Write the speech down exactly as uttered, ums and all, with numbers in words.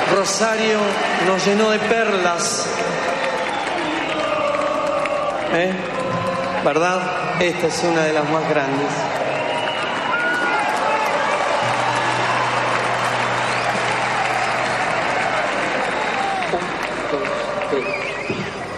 Rosario nos llenó de perlas. ¿Eh? ¿Verdad? Esta es una de las más grandes. Un, dos, tres.